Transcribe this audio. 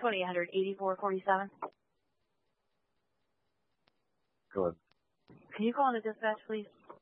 288447. Go ahead. Can you call in the dispatch, please?